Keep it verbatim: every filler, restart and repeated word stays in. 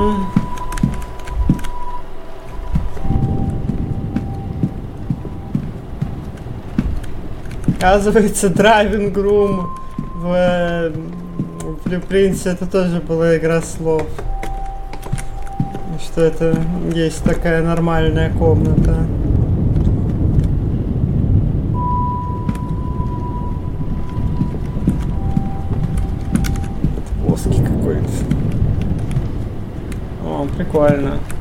Угу. Оказывается, Driving Room в Blueprints это тоже была игра слов. Что это есть такая нормальная комната. Плоский какой-то. О, прикольно.